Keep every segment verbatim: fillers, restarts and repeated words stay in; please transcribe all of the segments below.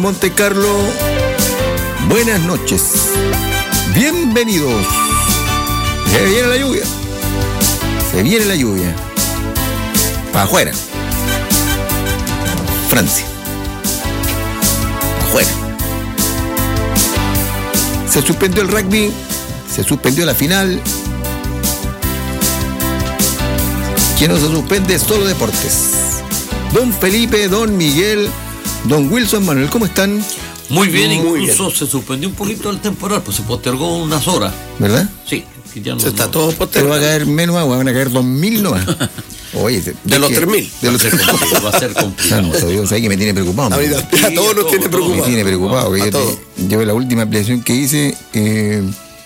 Monte Carlo. Buenas noches. Bienvenidos. Se viene la lluvia. Se viene la lluvia. Para afuera. Francia. Para afuera. Se suspendió el rugby. Se suspendió la final. Quien no se suspende es Solo Deportes. Don Felipe, Don Miguel, Don Wilson, Manuel, ¿cómo están? Muy bien, Muy incluso bien. Se suspendió un poquito el temporal, pues se postergó unas horas. ¿Verdad? Sí, que ya no, Se está no. todo Pero postergado. va a caer menos agua, van a caer dos mil nomás. Oye, de, De los tres mil. De Va a los ser tres mil. complicado, va a ser complicado. Santo Dios, ahí que me tiene preocupado. A, man. mí, a todos Sí, nos a tiene todos, Me preocupados. tiene preocupado. Que A yo, todos. te- yo la última ampliación que hice, eh,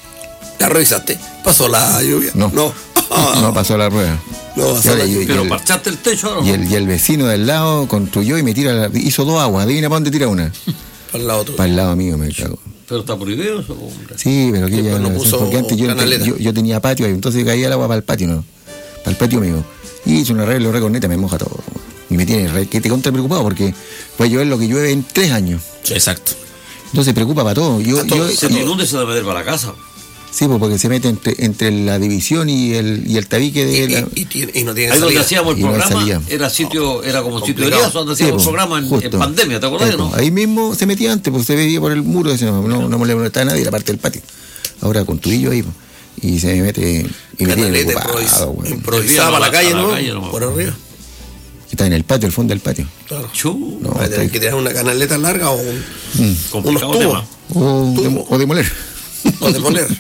¿La revisaste? ¿Pasó la lluvia? no, No. no pasó la prueba. No Y pasó ahora la yo- lluvia. Pero y el- parchaste el techo ahora. Y ¿no? el, y el vecino del lado construyó y me tira, la- hizo dos aguas. Adivina para dónde tira una. Para el lado tuyo. Para el lado mío, me cago. Pero está prohibido eso, hombre. Sí, pero que Sí, ya pero no no sé, puso porque antes yo, canaleta. yo, yo tenía patio ahí, entonces caía el agua para el patio, ¿no? Para el patio mío. Y hice un arreglo re corneta, me moja todo. Y me tiene re que te contra preocupado porque puede llover lo que llueve en tres años. Sí, exacto. Entonces preocupa para todo. Yo, A todo. yo, Se yo- te inunde, se debe meter para la casa. sí, pues porque se mete entre, entre la división y el, y el tabique Y, de la, y- y tiene- y no tiene Ahí donde salida. hacíamos el Y no programa, salía. era sitio, era como sitio de Complicado. liazo, donde Sí, hacíamos pues, el programa en, en justo. pandemia, ¿te acordás? Sí, ¿No? pues, ahí mismo se metía antes, pues se veía por el muro, ese, no, no, no le molestaba a nadie, la parte del patio. Ahora construí yo ahí, pues, y se me mete, y me tiene Canaleta preocupado, improvisa- güey. improvisada para la calle, A la ¿no? calle nomás. Por arriba. Está en el patio, el fondo del patio. Claro. Chu, No, Va a tener está- que tirar una canaleta larga o, un- complicado unos tema. tubos. O, Tubo. de, o demoler. o de poner.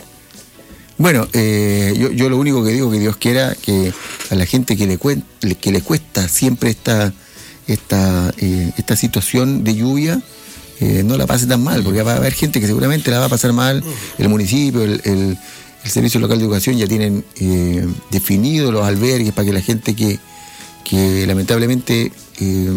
Bueno, eh, yo, yo lo único que digo que Dios quiera que a la gente que le, cuen- le- que le cuesta siempre esta, esta, eh, esta situación de lluvia, eh, no la pase tan mal, porque va a haber gente que seguramente la va a pasar mal. El municipio, el, el- el Servicio Local de Educación ya tienen eh, definidos los albergues para que la gente que, que lamentablemente eh,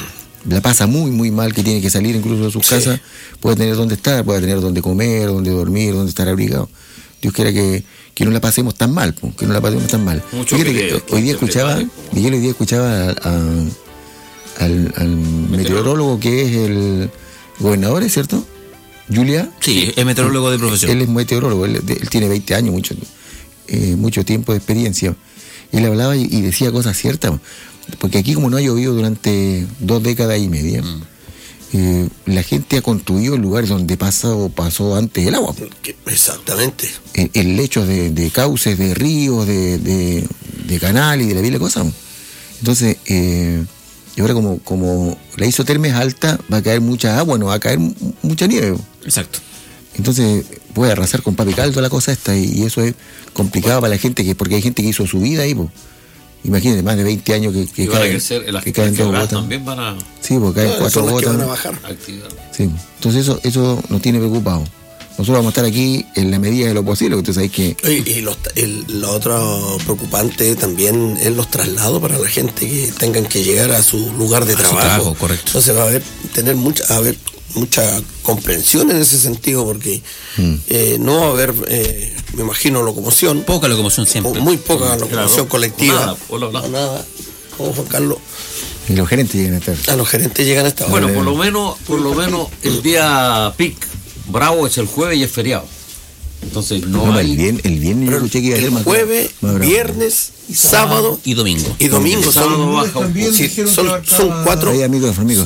la pasa muy, muy mal, que tiene que salir incluso de sus Sí. casas, puede tener dónde estar, puede tener dónde comer, dónde dormir, dónde estar abrigado. Dios quiera que, que no la pasemos tan mal, po, que no la pasemos tan mal. Mucho Fíjate que- que que hoy día se escuchaba, prepare, po. Miguel hoy día escuchaba a- a- al, al meteorólogo que es el gobernador, ¿es cierto? Julia. Sí, es meteorólogo de profesión. Él es meteorólogo, él, él tiene veinte años, mucho, eh, mucho tiempo de experiencia. Él hablaba y, y decía cosas ciertas, porque aquí como no ha llovido durante dos décadas y media, Mm. eh, la gente ha construido lugares donde pasó, pasó antes el agua. Que- Exactamente. En, en lechos de, de cauces, de ríos, de, de, de canales y de la vida de cosas. Entonces, eh, y ahora como, como la isotermia es alta, va a caer mucha agua, no va a caer mu- mucha nieve. Exacto. Entonces puede arrasar con papi caldo la cosa esta y, y eso es complicado para la gente, que porque hay gente que hizo su vida ahí, po. Imagínate, más de veinte años que, que Y van a caen, crecer, las que caen dos quebradas gotas. también van a Sí, porque caen No, cuatro son las que gotas. van a bajar. activar. Sí. Entonces eso, eso nos tiene preocupados. Nosotros vamos a estar aquí en la medida de lo posible, porque tú sabes que Oye, y los- el- lo otro preocupante también es los traslados para la gente que tengan que llegar a su lugar de A su trabajo. trabajo, correcto. Entonces va a haber, tener mucha, a haber mucha comprensión en ese sentido, porque Mm. eh, no va a haber, eh, me imagino, locomoción, Poca locomoción o siempre. muy poca locomoción Claro. colectiva. O nada, hola, hola. O nada. Como Juan Carlos, y los gerentes llegan a estar. a los gerentes llegan a esta hora. Bueno, por lo menos, por lo menos el día pic bravo es el jueves y es feriado. Entonces no, No, hay el viernes, el viernes yo Pero escuché que iba a ser el más jueves, más bravo. viernes, sábado Y domingo. y domingo sábado son, baja un poco. sí, dijeron son, que abarcaba- son cuatro. Ahí, amigos, amigos.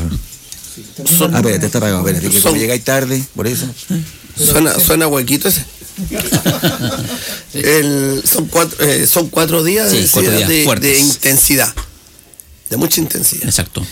Son- Ah, espérate, está apagado, espérate, que como Son- llegáis tarde, por eso. Suena, suena huequito ese. El- son, cuatro, eh, son cuatro días, Sí, de, cuatro días de- fuertes. de intensidad. De mucha intensidad. Exacto.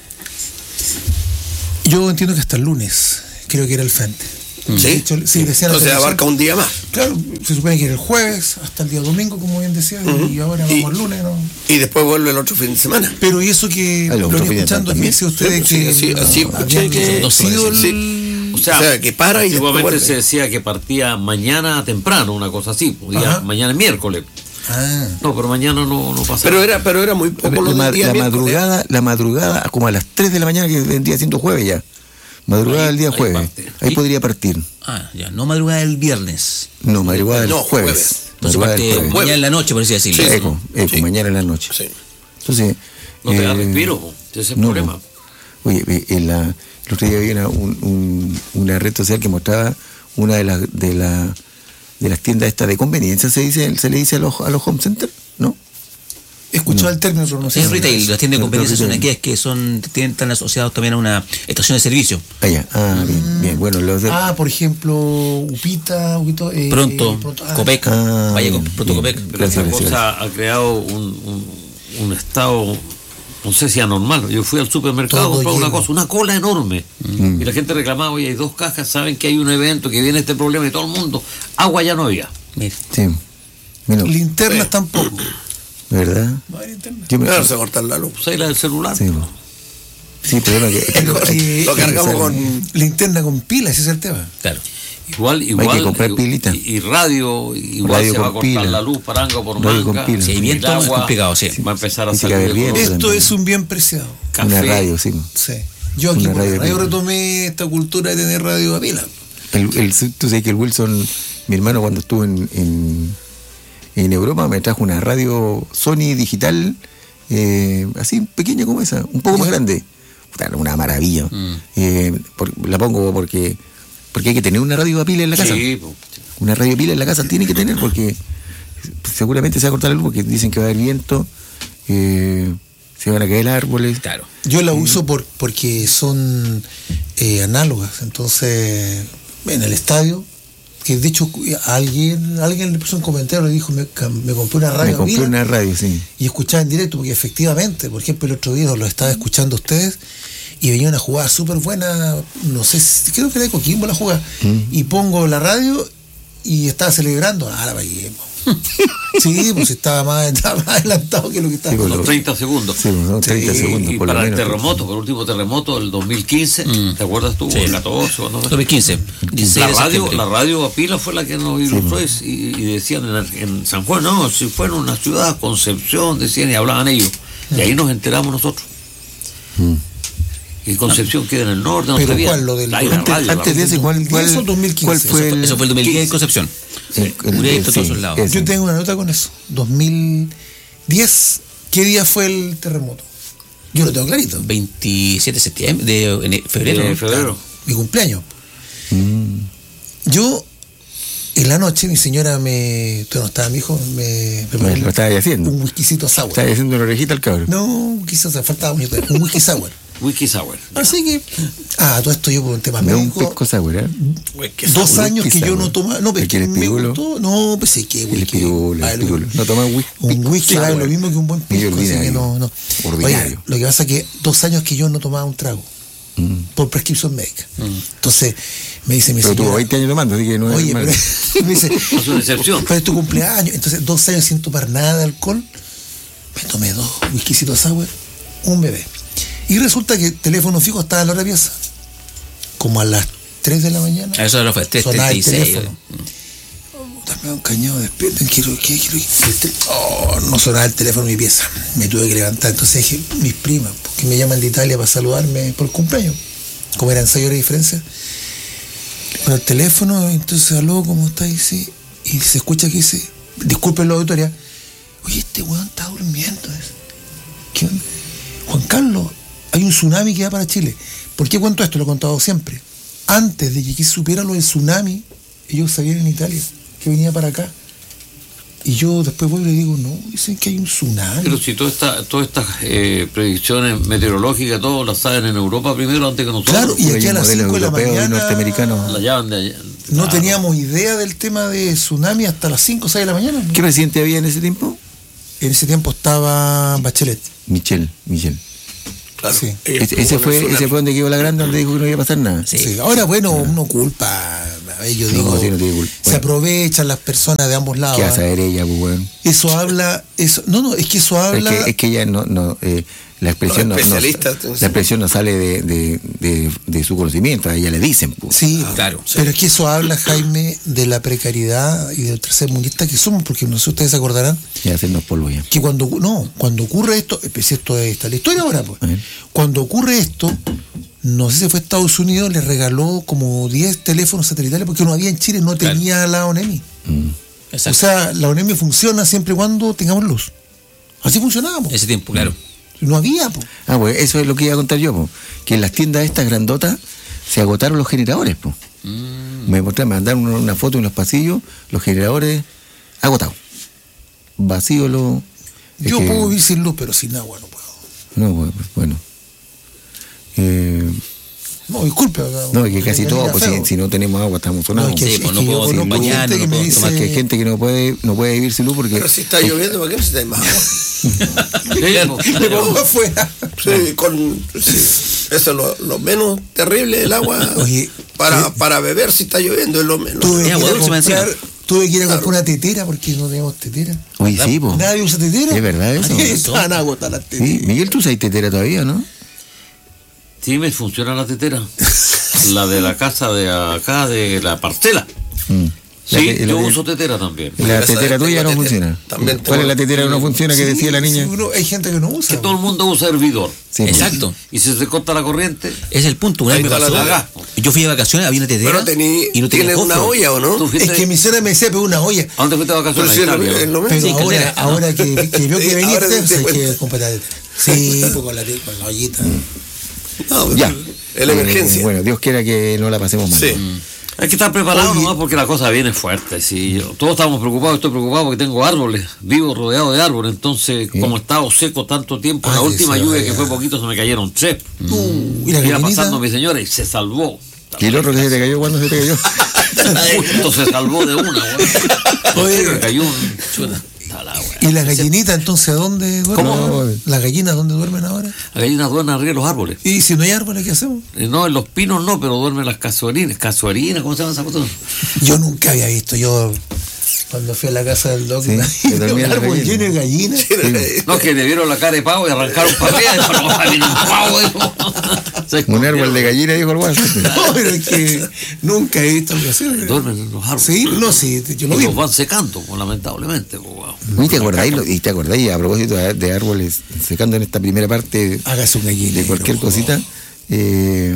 Yo entiendo que hasta el lunes creo que era el frente. ¿Sí? De hecho, sí, decía la Entonces televisión. abarca un día más. Claro, se supone que era el jueves hasta el día domingo, como bien decía, y ahora Y- vamos al lunes, ¿no? Y después vuelve el otro fin de semana. Pero y eso que Ah, los lo otros venía días escuchando, que también. decía usted Sí, que sí, así escuché habían que- reducido el- Sí. O sea, O sea, que para y después antiguamente vuelve. se decía que partía mañana temprano, una cosa así, pues, día- Ajá. mañana es miércoles. Ah, No, pero mañana no, no pasa Pero nada. era, pero era muy poco La, lo ma- del día la miércoles. madrugada, la madrugada, como a las tres de la mañana, que vendría siendo jueves ya. Madrugada Ahí- del día ahí jueves. parte. Ahí ¿Y? podría partir. Ah, ya. No madrugada del viernes. No, madrugada del No, jueves. jueves. Entonces Madrugada parte del jueves. mañana en la noche, por así decirlo. Sí. Eco, eco, Sí. mañana en la noche. Sí. Entonces. No te da eh, respiro, po. Ese es el no, problema. po. Oye, eh, eh, la, El otro día vi una, un, un, una red social que mostraba una de las de la, de las tiendas estas de conveniencia, se dice, se le dice a los, a los home centers, ¿no? He escuchado No. el término, pero no sé. Es retail, las tiendas de conveniencia son Retail. aquellas que son, tienen, están asociados también a una estación de servicio. Allá, ah, bien, bien, bueno, los de, Ah, por ejemplo, Upita, Upito, eh, Pronto, pronto ah, Copec, Ah, vaya bien, con Pronto bien. Copec. Pero esa Gracias, cosa ha creado un, un, un estado, no sé si anormal. Yo fui al supermercado a Todo comprar una lleno. cosa, una cola enorme. Mm. Y la gente reclamaba, oye, hay dos cajas, saben que hay un evento, que viene este problema y todo el mundo. Agua ya no había. Mira. sí, bueno, Linternas tampoco. ¿verdad? No hay linternas. Yo me- Claro, se corta la luz. Pues ahí la del celular. sí, po. Sí, el problema es que, Eh, Lo cargamos eh, con. Linterna con pilas, ese es el tema. Claro. Igual, igual. Hay que comprar y- pilita. Y, y radio, igual Radio se va a con cortar pila. la luz para Anga por Radio manga. con pila. Si hay el viento es agua complicado, sí. Va a empezar a Dice que salir haber de viento. color. Esto es un bien preciado. Café. una radio, sí. Sí. Yo aquí Una por la radio radio pila. retomé esta cultura de tener radio a pila. El, el, tú sabes que el Wilson, mi hermano, cuando estuvo en, en, en Europa, me trajo una radio Sony digital, eh, así pequeña como esa, un poco más grande. Puta, una maravilla. Mm. Eh, por- la pongo porque porque hay que tener una radio a pila en la casa. Sí, po. Una radio a pila en la casa tiene que tener porque seguramente se va a cortar la luz porque dicen que va a haber viento, eh, se van a caer árboles. Claro. Yo la uso por porque son eh, análogas. Entonces, en el estadio, que de hecho a alguien, alguien le puso un comentario, le dijo, me, cam- me compré una radio Me a compré pila una radio, sí. y escuchaba en directo, porque efectivamente, por ejemplo, el otro día lo estaba escuchando a ustedes y venía una jugada súper buena, no sé, si- creo que era de Coquimbo la jugada, y pongo la radio y estaba celebrando, ah, la pagué, po. Sí, pues estaba más, estaba más adelantado que lo que estaba. Sí, pues, Los treinta segundos. Sí, son treinta Y- segundos y por lo para el menos. terremoto, por el último terremoto del dos mil quince, Mm. ¿te acuerdas tú? Sí. El catorce, cuando dos mil quince. dieciséis la de radio, septiembre. la radio a pila fue la que nos ilustró y, y decían en, en San Juan, no, si fuera una ciudad, Concepción, decían y hablaban ellos. Y ahí nos enteramos nosotros. Mm. Y Concepción queda en el norte, no Pero sabía. ¿cuál? Lo del- Ahí la Antes, radio, la antes de radio. ese, ¿cuál, cuál, ¿dos mil diez o dos mil quince? cuál fue Eso, el, eso fue el dos mil diez en Concepción. el- el- Directo a todos sí, esos lados. ese. Yo tengo una nota con eso. dos mil diez, ¿qué día fue el terremoto? Yo lo tengo clarito. veintisiete de septiembre, de ene- febrero. De ¿no? febrero. Mi cumpleaños. Mm. Yo, en la noche, mi señora me. Tú no estabas, mi hijo, me preparó Lo estaba haciendo. un whiskycito sour. Estaba haciendo una orejita al cabrón. No, un whisky sour, faltaba un, un whisky sour. Wiki Sour. Así que. Ah, todo esto yo por un tema No un médico. pisco sour, ¿eh? Dos sour, años que whisky yo sour. no tomaba. No, pero es ¿El que que el me espirulo? gustó. No, pues sí, que El whisky. espirulo, Ah, el lo- espirulo. No toma whisky. Un whisky sour. vale lo mismo que un buen Muy pisco, así que ordinario. no, no. Ordinario. Oye, lo que pasa es que dos años que yo no tomaba un trago Mm. por prescripción médica. Entonces, me dice mi Pero tuvo señora. veinte años tomando, así que no es Oye, malo. pero, me dice, Es una excepción. pero es tu cumpleaños. Entonces, dos años sin tomar nada de alcohol. Me tomé dos whiskycitos sour, un bebé. Y resulta que el teléfono fijo estaba en la otra pieza. Como a las tres de la mañana. Ah, eso lo fue, tres sonaba treinta el y seis. teléfono. Puta, me da un cañado, despierten, quiero, ¿qué? Quiero, el tel- oh, no sonaba el teléfono en mi pieza. Me tuve que levantar. Entonces dije, mis primas, porque me llaman de Italia para saludarme por el cumpleaños. Como eran seis horas de diferencia. Con el teléfono, entonces, aló, ¿cómo está? Y, dice, y se escucha que dice, disculpen la auditoría, oye, este weón está durmiendo. dice. ¿Qué onda? Juan Carlos, hay un tsunami que va para Chile. ¿Por qué cuento esto? Lo he contado siempre. Antes de que aquí supiera lo del tsunami, ellos sabían en Italia que venía para acá. Y yo después voy y le digo, no, dicen que hay un tsunami. Pero si toda esta, todas estas eh, predicciones meteorológicas, todos las saben en Europa primero antes que nosotros. Claro, y Porque aquí a hay las modelos cinco de la europeos y mañana norteamericanos. La llaman de allá. no Claro. teníamos idea del tema de tsunami hasta las cinco o seis de la mañana. ¿Qué presidente había en ese tiempo? En ese tiempo estaba Bachelet. Michel, Michel. Claro. Sí. Ella Ese, estuvo ese en el fue tsunami. ese fue donde quedó la grande, donde dijo que no iba a pasar nada. Sí. Sí, ahora, bueno, uno culpa. A ver, yo No, digo, sí, no tiene culpa. se Bueno. aprovechan las personas de ambos lados. ¿Qué va a ¿eh? saber ella, pues, weón? Eso habla, eso, no, no, es que eso Es habla. que, es que ella no, no eh, la expresión no, Los no- especialistas, entonces. la expresión no sale de, de, de, de su conocimiento, a ella le dicen, pues. Sí, claro. pero es que eso habla, Jaime, de la precariedad y del tercermundista que somos, porque no sé si ustedes se acordarán Y hacernos polvo ya. que cuando no, cuando ocurre esto, eh, si esto está la historia ahora, pues, A ver. cuando ocurre esto, no sé si fue Estados Unidos, le regaló como diez teléfonos satelitales porque no había en Chile, no Claro. tenía la ONEMI. Mm. Exacto. O sea, la ONEMI funciona siempre y cuando tengamos luz. Así funcionábamos. Ese tiempo, claro. No había, po. Ah, pues eso es lo que iba a contar yo, po. Que en las tiendas estas grandotas se agotaron los generadores, po. Mm. Me mostraron, me mandaron una, una foto en los pasillos, los generadores agotados. Vacío lo. Yo que, puedo vivir sin luz, pero sin agua no puedo. No, pues, bueno. Eh, no, disculpe. No, es que casi todo, pues, si, si no tenemos agua estamos sonados. No, es que, sí, pues, no puedo sin bañar, no puedo dice... Más que hay gente que no puede, no puede vivir sin luz porque... Pero si está hay... lloviendo, ¿para qué necesitáis más agua? Me pongo afuera. Sí, con, sí. Eso es lo, lo menos terrible del agua. Oye, para, ¿sí? Para beber si está lloviendo es lo menos. Tuve que ir a comprar, tuve que ir a comprar una tetera porque no tenemos tetera. Oye, sí, po. Nadie usa tetera. Es verdad eso. Estaban agotadas las teteras. Sí. Miguel, tú usas tetera todavía, ¿no? Sí, me funciona la tetera. La de la casa de acá, de la parcela. Mm. Sí, la, yo la, uso tetera también. La tetera tuya no funciona. También ¿Cuál es la tetera que no funciona que sí, decía la niña? Sí, uno, hay gente que no usa. Que todo el mundo usa hervidor. Sí, exacto. Y si se corta la corriente. Es el punto. Una vez me pasó. Yo fui de vacaciones, había una tetera. Pero tení, y no tenía ¿tienes una olla o no? Es que mi señora me decía, pero una olla. ¿A dónde fuiste de vacaciones? Pero, sí, es lo pero sí, ahora, ahora que, que vio que veniste, hay que comprar la tetera. Sí, con la, con la ollita. No, ya. Es la emergencia. Eh, bueno, Dios quiera que no la pasemos mal. Sí. Mm. Hay que estar preparado nomás porque la cosa viene fuerte. Sí, yo, todos estamos preocupados, estoy preocupado porque tengo árboles, vivo rodeado de árboles. Entonces, ¿sí? Como he estado seco tanto tiempo, ah, la última lluvia que fue poquito se me cayeron tres. Uh, ¿y la Iba pasando mi señora y se salvó. ¿Y el otro que se te cayó cuándo se te cayó? Justo se salvó de una, güey. Oye, me cayó un chuta. ¿Y la gallinita entonces a dónde duermen? ¿Cómo? ¿Las gallinas dónde duermen ahora? Las gallinas duermen arriba de los árboles. ¿Y si no hay árboles, qué hacemos? Eh, no, en los pinos no, pero duermen las casuarinas. ¿Casuarinas? ¿Cómo se llama esa cosa? Yo nunca había visto, yo cuando fui a la casa del doc, sí, un árbol lleno de gallinas. Sí. No, que le vieron la cara de pavo y arrancaron para arriba y dijeron, no, viene un pavo. Un árbol de gallina, dijo el guaso. No, pero es que nunca he visto algo así. Duermen en los árboles. Sí, no, sí, yo lo y vi. los van secando, pues, lamentablemente. Pues, wow. ¿Y te acordáis? ¿Y te acordáis? A propósito de árboles secando en esta primera parte Hágase un gallina, de cualquier cosita, eh,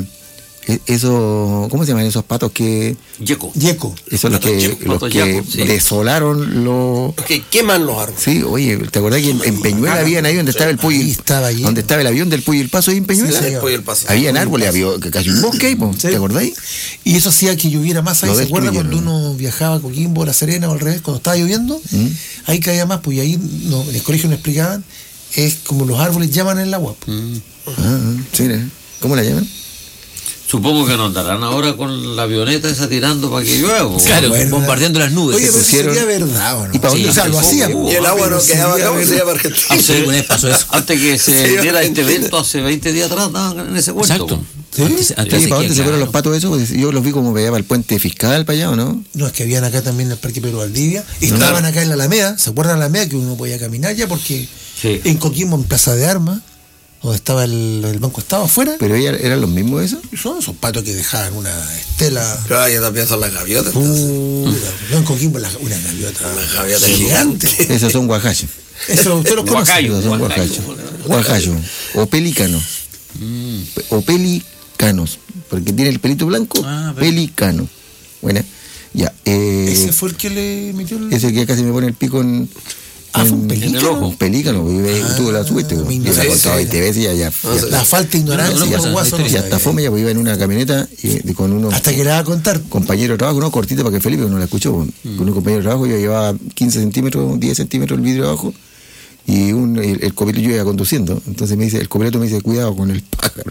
eso, ¿cómo se llaman esos patos que? Yeco. Yeco. Esos los que, los que yaco, sí. desolaron los. Que queman los árboles. Sí, oye, ¿te acordás que en, en Peñuela habían ahí donde sí. estaba el pollo? Ahí estaba allí. Donde estaba el avión del Pollo y el Paso ahí en Peñuela. Sí, sí, el Pollo y el Paso. Habían árboles, había casi un bosque ahí, sí. ¿Te acordáis? Y eso hacía que lloviera más ahí. ¿Se acuerda cuando uno viajaba a Coquimbo, La Serena o al revés, cuando estaba lloviendo? ¿Mm? Ahí caía más, pues y ahí no, en el colegio nos explicaban, es como los árboles llaman el agua. Pues. Mm. Ah, sí, ¿cómo la llaman? Supongo que nos darán ahora con la avioneta esa tirando para que llueva. Claro, bueno, bombardeando las nubes. Oye, pero pusieron... sería verdad, ¿o no? ¿Y para dónde? Sí, o sea, lo hacían. Y el agua no quedaba acá, se iba para Argentina. Hace, pasó eso. Antes que se diera este evento, hace veinte días atrás, estaban en ese puerto. Exacto. ¿Sí? Antes, antes ¿Y para dónde se fueron los patos esos? Yo los vi como para allá, para el puente fiscal, para allá, ¿o no? No, es que habían acá también en el Parque Pedro Valdivia. Y no, estaban acá en la Alameda. ¿Se acuerdan de la Alameda? Que uno podía caminar ya porque sí. En Coquimbo, en Plaza de Armas, donde estaba el, el Banco Estado afuera. ¿Pero ella, eran los mismos esos? Son esos patos que dejaban una estela. Claro, ya también son las gaviotas. Uh, no, en Coquimbo la, una gaviota. Una gaviota gigante. Esos son guajachos. Eso usted los conoce. Guacayo, son guajachos. Guacayo. O pelícano. Mm. O pelícanos. Porque tiene el pelito blanco. Ah, pelícano. Buena. Ya. Eh, ese fue el que le metió el. Ese que casi me pone el pico en. Ah, fue un pelícano. Un pelícano, ah, tú la subiste. Yo la he contado veinte veces y ya. ya, no, ya la falta de ignorancia, no, no, no, por guaso. Ya hasta fome, ya pues iba en una camioneta y, y con unos. Hasta que le va a contar. Compañero de trabajo, no, cortito para que Felipe no la escuchó. Mm. Con un compañero de trabajo yo llevaba quince centímetros, diez centímetros el vidrio abajo y un, el, el copiloto yo iba conduciendo. Entonces me dice, el copiloto me dice, cuidado con el pájaro.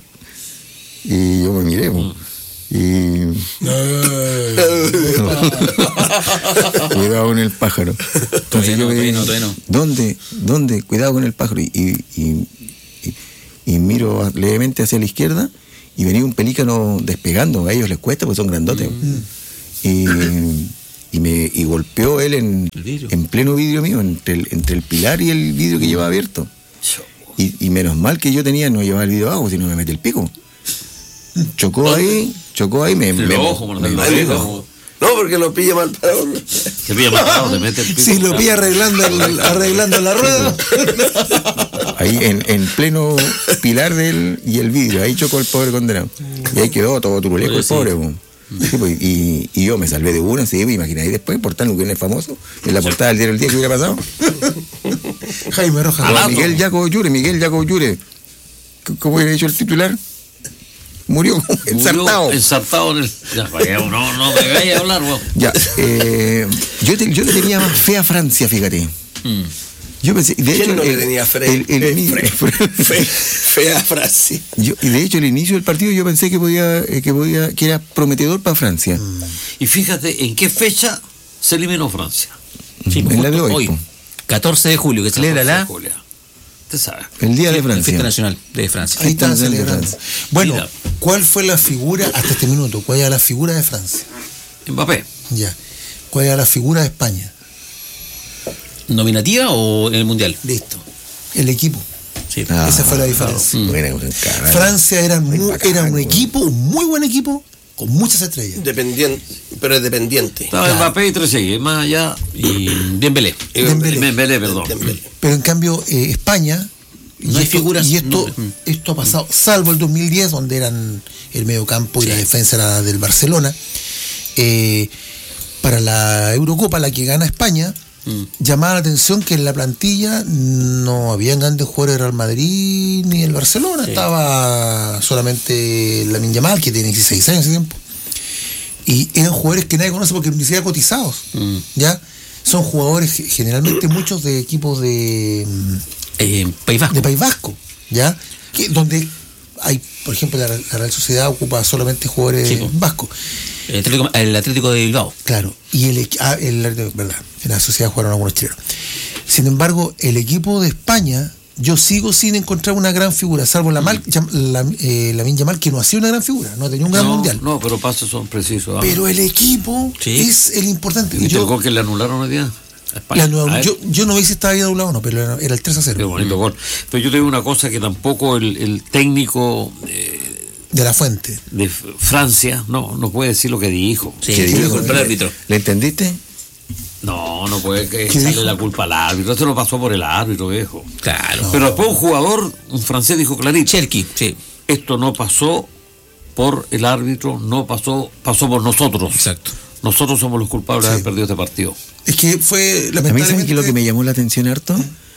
Y yo me miré, pues. Y cuidado con el pájaro. Entonces yo me dije, ¿dónde? ¿Dónde? Cuidado con el pájaro. Y, y, y, y miro levemente hacia la izquierda y venía un pelícano despegando. A ellos les cuesta porque son grandotes. Mm. Y, y me y golpeó él en, en pleno vidrio mío, entre el, entre el pilar y el vidrio que llevaba abierto. Y, y menos mal que yo tenía, no llevaba el vidrio abajo, sino me metí el pico. Chocó ahí, chocó ahí, me... me, me, ojo, me, me no, no, porque lo pilla mal parado. Se pilla mal parado, te mete el pico. Si lo pilla arreglando, el, arreglando la rueda. Ahí en, en pleno pilar del y el vidrio, ahí chocó el pobre condenado. Y ahí quedó todo turuleco el pobre. Sí, pues, y, y yo me salvé de una, sí, imagináis después, por tal que no es famoso, en la portada del diario El Día que hubiera pasado. Jaime Rojas. Alato. Miguel Jacobo Yure, Miguel Jacobo Yure. C- ¿Cómo había dicho el titular? Murió como ensartado. Murió ensartado en el. Ya, vaya, no, no me vayas a hablar, vos. Ya, eh, yo, te- yo le tenía más fe a Francia, fíjate. Mm. Yo pensé, de ¿Quién hecho, no le el- tenía fe? el- el Fe- ini- fe- fe- Fea frase. yo- y de hecho, el inicio del partido yo pensé que podía, eh, que podía, que era prometedor para Francia. Y fíjate en qué fecha se eliminó Francia. Sí, En la de justo hoy, hoy, po. catorce de julio, que celebra la Julio. Usted sabe. El día de la Francia. fiesta nacional de Francia. Ahí están Fiesta Nacional de celebrando. Bueno, Mira. ¿cuál fue la figura, hasta este minuto, cuál era la figura de Francia? Mbappé. Ya. ¿Cuál era la figura de España? ¿Nominativa o en el mundial? Listo. El equipo. Sí. Ah, Esa fue la diferencia. Buena, caray. Francia era, mu- bacán, era un güey. equipo, un muy buen equipo, con muchas estrellas. Dependiente, pero es dependiente. Estaba Claro. Mbappé y Trezeguet, más allá. Y Dembélé. Eh, Dembélé. Dembélé, perdón. Dembélé. Pero en cambio, eh, España, y No hay esto, figuras, y esto, no. esto ha pasado, salvo el dos mil diez, donde eran el mediocampo y la defensa era del Barcelona, eh, para la Eurocopa, la que gana España, Mm. llamaba la atención que en la plantilla no habían grandes jugadores del Real Madrid ni el Barcelona, estaba solamente Lamine Yamal, que tiene dieciséis años ese tiempo, y eran jugadores que nadie conoce porque ni siquiera cotizados, Mm. ¿ya? Son jugadores ge- generalmente muchos de equipos de, Eh, País Vasco. de País Vasco, ¿ya? Que, donde hay, por ejemplo, la, la Real Sociedad ocupa solamente jugadores Sí, po. vascos. El Atlético, el Atlético de Bilbao. Claro, y el, equi- ah, el verdad, en la sociedad jugaron algunos chilenos. Sin embargo, el equipo de España, yo sigo sin encontrar una gran figura, salvo la Mal, Yam- la, eh, Lamine Yamal, que no ha sido una gran figura, no ha tenido un gran no, mundial. no, pero pasos son precisos. ah. Pero el equipo Sí. es el importante. Y ¿Viste el yo, gol que le anularon hoy día? A España. la nueva- A él. yo, yo no vi si estaba bien doblado o no, pero era, era el tres a Qué cero bonito gol. Pero yo te digo una cosa que tampoco el, el técnico eh, de la Fuente. de F- Francia no no puede decir lo que dijo. Sí, ¿Qué sí, dijo? culpa al árbitro. ¿Le entendiste? No, no puede que ¿Qué echarle dijo? la culpa al árbitro. Esto no pasó por el árbitro, viejo. Claro. Pero después un jugador, un francés, dijo clarito: Cherky, sí, esto no pasó por el árbitro, no pasó, pasó por nosotros. exacto. Nosotros somos los culpables de Sí. haber perdido este partido. Es que fue A mí, ¿sabes lamentablemente. qué es lo que me llamó la atención harto?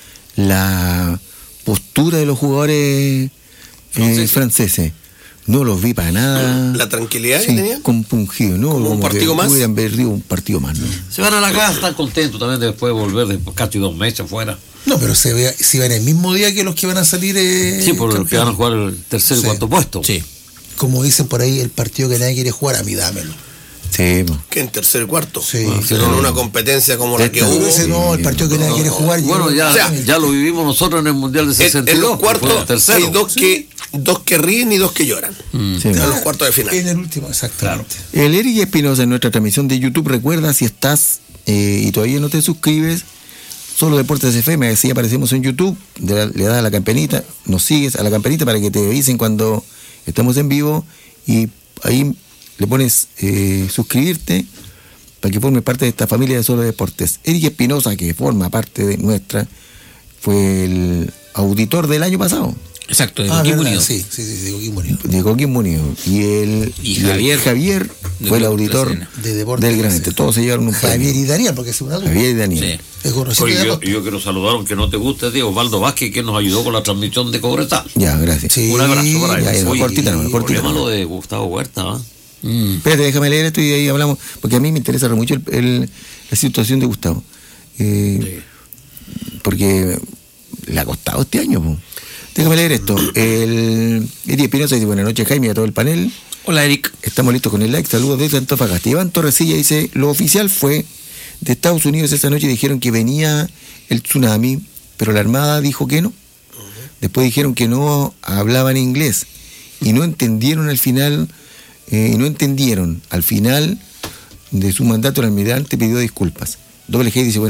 La postura de los jugadores eh, Franceses. franceses. No los vi para nada. La tranquilidad que Sí, tenían. compungidos, ¿no? Como un que partido más. Hubieran perdido un partido más, ¿no? Se van a la casa, están contentos también de después de volver de casi dos meses fuera. No, pero se ve, se ven el mismo día que los que van a salir. Eh, Sí, por los que van a campeones. jugar el tercer y Sí. cuarto puesto. Sí. Como dicen por ahí, el partido que nadie quiere jugar, a mí dámelo. Sí, po. Que en tercer y cuarto. Sí. Si no, en una competencia como la que Esta- hubo. Pero ese no, el partido que nadie quiere jugar. Bueno, yo- ya, O sea, ya lo vivimos nosotros en el Mundial de En, sesenta y en dos. los que fue cuartos el tercero. hay dos que, dos que ríen y dos que lloran. Sí, En po. los cuartos de final. En el último, exactamente. El Eric Espinosa en nuestra transmisión de YouTube, recuerda, si estás eh, y todavía no te suscribes, Solo Deportes F M, así aparecemos en YouTube, le, le das a la campanita, nos sigues a la campanita para que te avisen cuando estamos en vivo y ahí le pones eh, suscribirte para que formes parte de esta familia de Solo Deportes. Eric Espinosa, que forma parte de nuestra, fue el auditor del año pasado. Exacto, de Ah, Coquimbo verdad, Unido. sí, sí, sí, de Coquimbo Unido. De Coquimbo Unido. Y el, Y y el Javier, Javier de fue el Deportes auditor La Serena. De Deportes del La Granete. Serena. Todos se llevaron un Javier premio. y Daniel, porque es una dupla. Javier y Daniel. Sí. Es conocido Oye, de la yo, costa. yo quiero saludar, aunque no te guste, Diego Osvaldo Vázquez, que nos ayudó con la transmisión de Cobresal. Ya, gracias. Sí, Un abrazo para él. ya, ya, Oye, cortita, no, y cortita. problema lo de Gustavo Huerta, ¿ah? Mm. Espérate, déjame leer esto y de ahí hablamos, porque a mí me interesa mucho el, el- la situación de Gustavo. Eh, Porque le ha costado este año. Po. Déjame leer esto. El Eri Espinosa dice: buenas noches, Jaime, y a todo el panel. Hola, Eric. Estamos listos con el like. Saludos desde Antofagasta. Iván Torresilla dice: lo oficial fue de Estados Unidos esa noche, dijeron que venía el tsunami, pero la Armada dijo que no. Después dijeron que no hablaban inglés y no entendieron al final, eh, y no entendieron al final de su mandato, el almirante pidió disculpas. Doble G dice: bueno,